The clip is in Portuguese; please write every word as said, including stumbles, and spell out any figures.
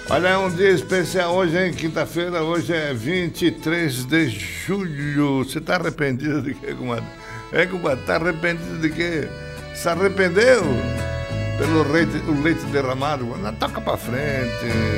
Olha, é um dia especial hoje, hein? Quinta-feira, hoje é vinte e três de julho. Você tá arrependido de quê, comadre? É, comadre, tá arrependido de quê? Se arrependeu pelo leite, o leite derramado? Não, toca pra frente.